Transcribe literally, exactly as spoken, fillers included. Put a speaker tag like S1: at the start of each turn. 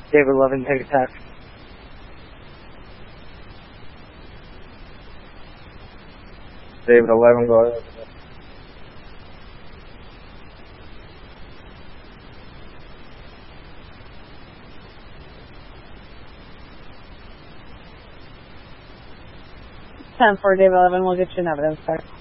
S1: David eleven, take attack.
S2: David eleven, go ahead.
S3: ten for David eleven, we'll get you an evidence back.